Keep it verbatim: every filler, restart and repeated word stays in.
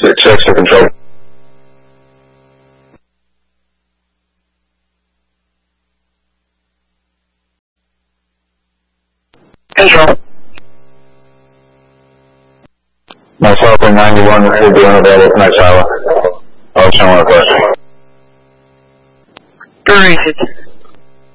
Checks for control. Control. Myself in ninety-one will be unavailable tonight, Tyler. I'll show one question. Great.